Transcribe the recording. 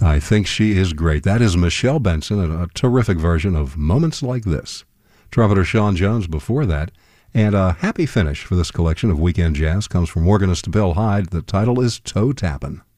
I think she is great. That is Michelle Benson in a terrific version of Moments Like This. Trumpeter Sean Jones before that. And a happy finish for this collection of weekend jazz comes from organist Bill Hyde. The title is Toe Tappin'.